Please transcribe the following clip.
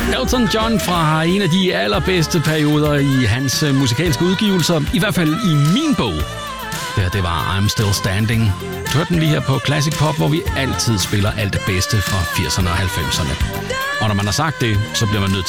Elton John fra en af de allerbedste perioder i hans musikalske udgivelser, i hvert fald i min bog. Det var I'm Still Standing. Du hørte den lige her på Classic Pop, hvor vi altid spiller alt det bedste fra 80'erne og 90'erne. Og når man har sagt det, så bliver man nødt